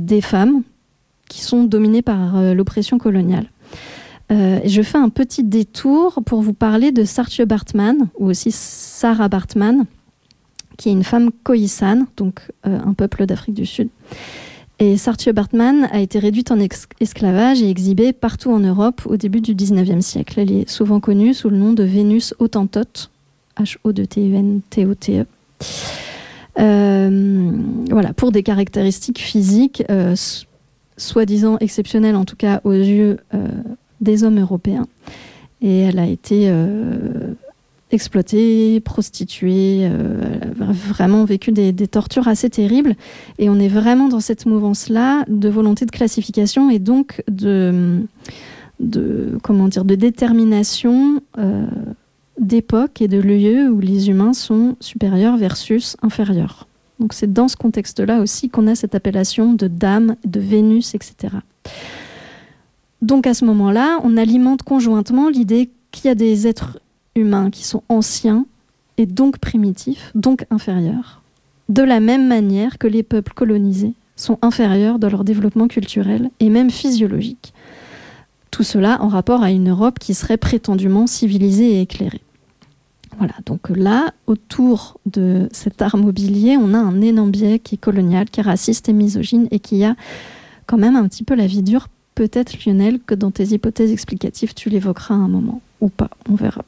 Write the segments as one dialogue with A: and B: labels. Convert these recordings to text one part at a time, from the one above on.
A: des femmes qui sont dominées par l'oppression coloniale. Je fais un petit détour pour vous parler de Saartjie Baartman, ou aussi Sarah Baartman, qui est une femme Khoisan, donc un peuple d'Afrique du Sud. Et Saartjie Baartman a été réduite en esclavage et exhibée partout en Europe au début du 19e siècle. Elle est souvent connue sous le nom de Vénus Hottentote, H-O-T-E-N-T-O-T-E. Voilà, pour des caractéristiques physiques soi-disant exceptionnelles, en tout cas aux yeux des hommes européens. Et elle a été exploitée, prostituée, elle a vraiment vécu des tortures assez terribles. Et on est vraiment dans cette mouvance-là de volonté de classification et donc de détermination d'époque et de lieu où les humains sont supérieurs versus inférieurs. Donc c'est dans ce contexte-là aussi qu'on a cette appellation de dame, de Vénus, etc. Donc à ce moment-là, on alimente conjointement l'idée qu'il y a des êtres humains qui sont anciens et donc primitifs, donc inférieurs, de la même manière que les peuples colonisés sont inférieurs dans leur développement culturel et même physiologique. Tout cela en rapport à une Europe qui serait prétendument civilisée et éclairée. Voilà, donc là, autour de cet art mobilier, on a un énorme biais qui est colonial, qui est raciste et misogyne et qui a quand même un petit peu la vie dure. Peut-être, Lionel, que dans tes hypothèses explicatives, tu l'évoqueras à un moment, ou pas, on verra.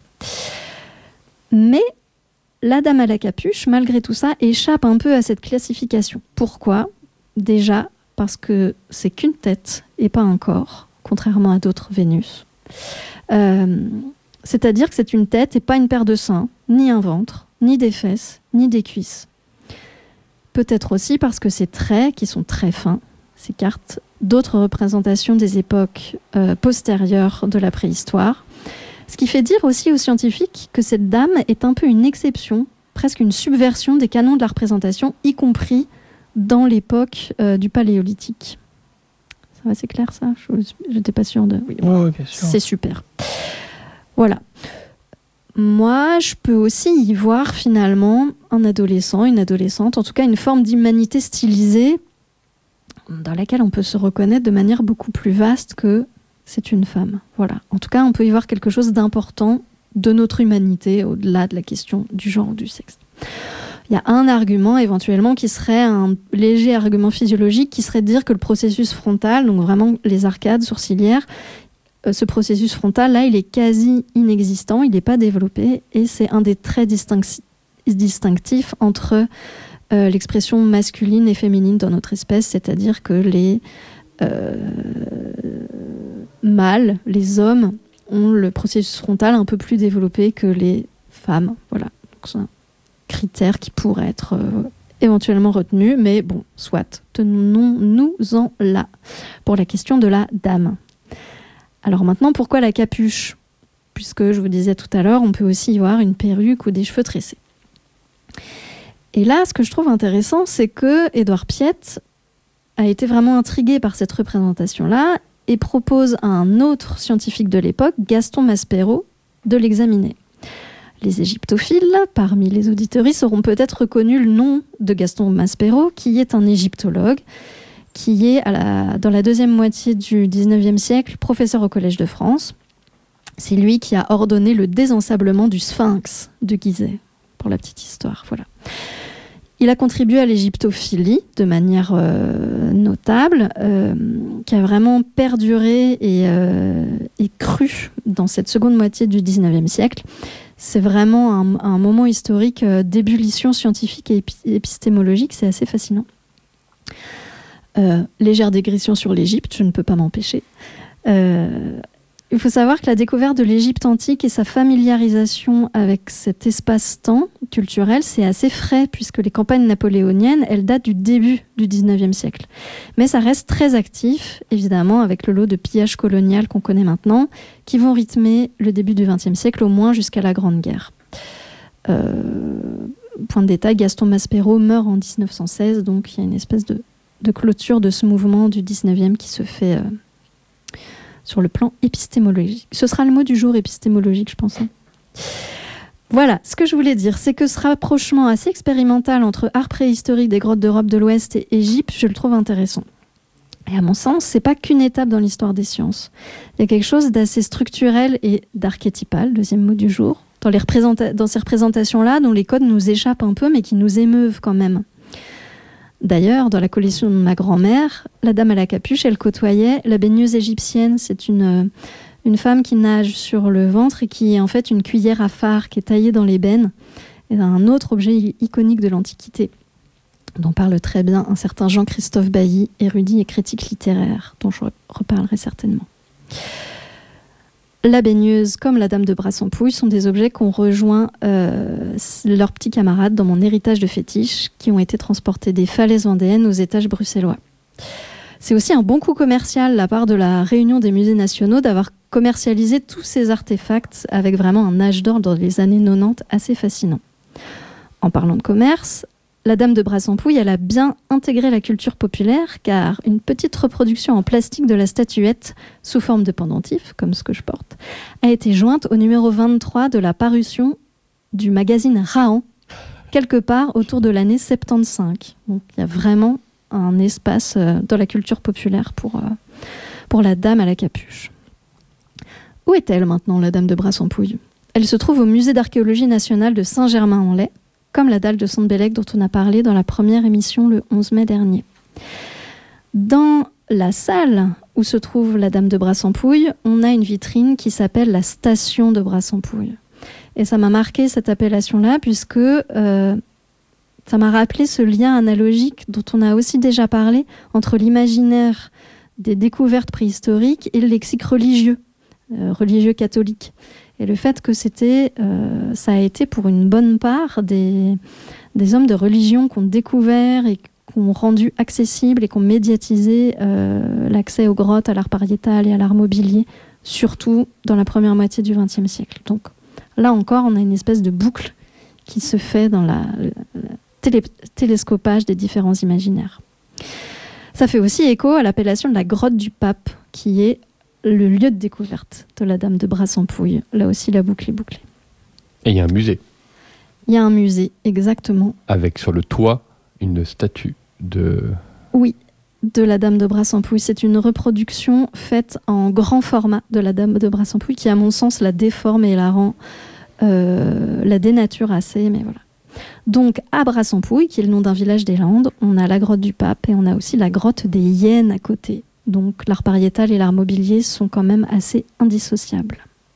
A: Mais la dame à la capuche, malgré tout ça, échappe un peu à cette classification. Pourquoi ? Déjà, parce que c'est qu'une tête et pas un corps, contrairement à d'autres Vénus. C'est-à-dire que c'est une tête et pas une paire de seins, ni un ventre, ni des fesses, ni des cuisses. Peut-être aussi parce que ces traits, qui sont très fins, s'écartent d'autres représentations des époques postérieures de la préhistoire. Ce qui fait dire aussi aux scientifiques que cette dame est un peu une exception, presque une subversion des canons de la représentation, y compris dans l'époque du Paléolithique. Ça va, c'est clair ça ? Je n'étais pas sûre de... Oui,
B: bien sûr.
A: C'est super. Voilà. Moi, je peux aussi y voir finalement un adolescent, une adolescente, en tout cas une forme d'humanité stylisée dans laquelle on peut se reconnaître de manière beaucoup plus vaste que c'est une femme. Voilà. En tout cas, on peut y voir quelque chose d'important de notre humanité, au-delà de la question du genre ou du sexe. Il y a un argument éventuellement qui serait un léger argument physiologique, qui serait de dire que le processus frontal, donc vraiment les arcades sourcilières, ce processus frontal, là, il est quasi inexistant, il n'est pas développé, et c'est un des traits distinctifs entre l'expression masculine et féminine dans notre espèce, c'est-à-dire que les mâles, les hommes, ont le processus frontal un peu plus développé que les femmes. Voilà. Donc, c'est un critère qui pourrait être éventuellement retenu, mais bon, soit. Tenons-nous-en là pour la question de la dame. Alors maintenant, pourquoi la capuche ? Puisque je vous disais tout à l'heure, on peut aussi y voir une perruque ou des cheveux tressés. Et là, ce que je trouve intéressant, c'est que Édouard Piette a été vraiment intrigué par cette représentation-là et propose à un autre scientifique de l'époque, Gaston Maspero, de l'examiner. Les égyptophiles, parmi les auditeuristes, auront peut-être reconnu le nom de Gaston Maspero, qui est un égyptologue, qui est dans la deuxième moitié du 19e siècle, professeur au Collège de France. C'est lui qui a ordonné le désensablement du Sphinx de Gizeh, pour la petite histoire. Voilà. Il a contribué à l'égyptophilie de manière notable, qui a vraiment perduré et cru dans cette seconde moitié du 19e siècle. C'est vraiment un moment historique d'ébullition scientifique et épistémologique, c'est assez fascinant. Légère digression sur l'Égypte, je ne peux pas m'empêcher. Il faut savoir que la découverte de l'Égypte antique et sa familiarisation avec cet espace-temps culturel, c'est assez frais, puisque les campagnes napoléoniennes, elles datent du début du 19e siècle. Mais ça reste très actif, évidemment, avec le lot de pillage colonial qu'on connaît maintenant, qui vont rythmer le début du XXe siècle, au moins jusqu'à la Grande Guerre. Point de détail, Gaston Maspero meurt en 1916, donc il y a une espèce de clôture de ce mouvement du 19e qui se fait sur le plan épistémologique. Ce sera le mot du jour, épistémologique, je pense. Voilà, ce que je voulais dire, c'est que ce rapprochement assez expérimental entre art préhistorique des grottes d'Europe de l'Ouest et Égypte, je le trouve intéressant. Et à mon sens, c'est pas qu'une étape dans l'histoire des sciences. Il y a quelque chose d'assez structurel et d'archétypal, deuxième mot du jour, dans ces représentations-là, dont les codes nous échappent un peu, mais qui nous émeuvent quand même. D'ailleurs, dans la collection de ma grand-mère, la dame à la capuche, elle côtoyait la baigneuse égyptienne. C'est une femme qui nage sur le ventre et qui est en fait une cuillère à phare qui est taillée dans l'ébène. Et un autre objet iconique de l'Antiquité, dont parle très bien un certain Jean-Christophe Bailly, érudit et critique littéraire, dont je reparlerai certainement. La baigneuse, comme la dame de Brassampouille, sont des objets qu'ont rejoint leurs petits camarades dans mon héritage de fétiche, qui ont été transportés des falaises vendéennes aux étages bruxellois. C'est aussi un bon coup commercial de la part de la Réunion des musées nationaux d'avoir commercialisé tous ces artefacts avec vraiment un âge d'or dans les années 90 assez fascinant. En parlant de commerce, la dame de Brassampouille, elle a bien intégré la culture populaire, car une petite reproduction en plastique de la statuette, sous forme de pendentif, comme ce que je porte, a été jointe au numéro 23 de la parution du magazine Rahan, quelque part autour de l'année 75. Donc il y a vraiment un espace dans la culture populaire pour la dame à la capuche. Où est-elle maintenant, la dame de Brassampouille ? Elle se trouve au musée d'archéologie nationale de Saint-Germain-en-Laye, comme la dalle de Sainte-Bélec dont on a parlé dans la première émission le 11 mai dernier. Dans la salle où se trouve la dame de Brassampouille, on a une vitrine qui s'appelle la station de Brassampouille. Et ça m'a marqué cette appellation-là, puisque ça m'a rappelé ce lien analogique dont on a aussi déjà parlé entre l'imaginaire des découvertes préhistoriques et le lexique religieux catholique. Et le fait que ça a été pour une bonne part des hommes de religion qui ont découvert et qui ont rendu accessible et qui ont médiatisé l'accès aux grottes, à l'art pariétal et à l'art mobilier, surtout dans la première moitié du XXe siècle. Donc là encore, on a une espèce de boucle qui se fait dans le télescopage des différents imaginaires. Ça fait aussi écho à l'appellation de la grotte du Pape, qui est le lieu de découverte de la dame de Brassampouille. Là aussi, la boucle est bouclée.
B: Et il y a un musée.
A: Il y a un musée, exactement.
B: Avec sur le toit une statue de...
A: Oui, de la dame de Brassampouille. C'est une reproduction faite en grand format de la dame de Brassampouille qui, à mon sens, la déforme et la rend... la dénature assez, mais voilà. Donc, à Brassampouille, qui est le nom d'un village des Landes, on a la grotte du Pape et on a aussi la grotte des Hyènes à côté. Donc l'art pariétal et l'art mobilier sont quand même assez indissociables.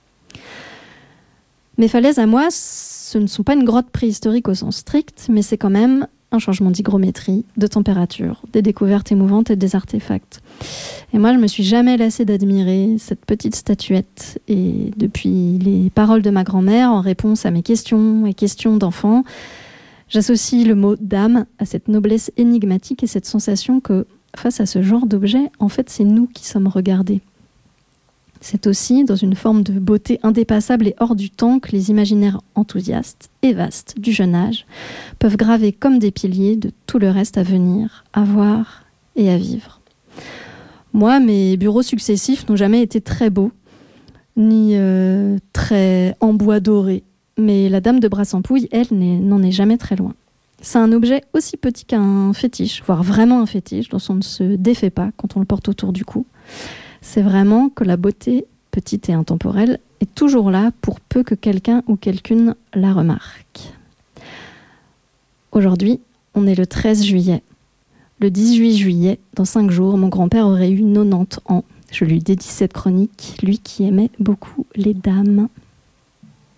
A: Mes falaises à moi, ce ne sont pas une grotte préhistorique au sens strict, mais c'est quand même un changement d'hygrométrie, de température, des découvertes émouvantes et des artefacts. Et moi, je ne me suis jamais lassée d'admirer cette petite statuette. Et depuis les paroles de ma grand-mère, en réponse à mes questions et questions d'enfants, j'associe le mot d'âme à cette noblesse énigmatique et cette sensation que face à ce genre d'objet, en fait, c'est nous qui sommes regardés. C'est aussi dans une forme de beauté indépassable et hors du temps que les imaginaires enthousiastes et vastes du jeune âge peuvent graver comme des piliers de tout le reste à venir, à voir et à vivre. Moi, mes bureaux successifs n'ont jamais été très beaux, ni très en bois doré, mais la dame de Brassampouille, elle, n'en est jamais très loin. C'est un objet aussi petit qu'un fétiche, voire vraiment un fétiche, dont on ne se défait pas quand on le porte autour du cou. C'est vraiment que la beauté, petite et intemporelle, est toujours là pour peu que quelqu'un ou quelqu'une la remarque. Aujourd'hui, on est le 13 juillet. Le 18 juillet, dans 5 jours, mon grand-père aurait eu 90 ans. Je lui dédie cette chronique, lui qui aimait beaucoup les dames.